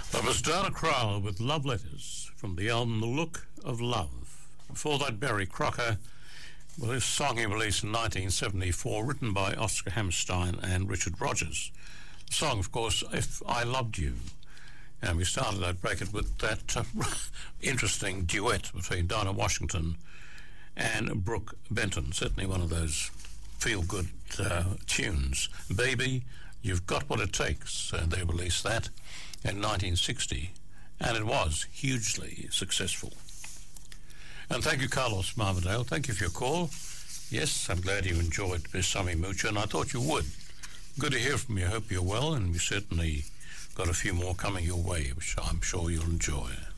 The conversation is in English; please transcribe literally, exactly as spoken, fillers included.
That was Dana Crowell with Love Letters from the album The Look of Love. Before that, Barry Crocker with his song he released in nineteen seventy-four, written by Oscar Hammerstein and Richard Rogers. The song, of course, If I Loved You. And we started that bracket with that uh, interesting duet between Dinah Washington and Brooke Benton. Certainly one of those feel-good uh, tunes. Baby, You've Got What It Takes. And they released that in nineteen sixty, and it was hugely successful. And thank you, Carlos Marverdale. Thank you for your call. Yes, I'm glad you enjoyed Miss Sammy Moocher, and I thought you would. Good to hear from you. Hope you're well, and we certainly got a few more coming your way, which I'm sure you'll enjoy.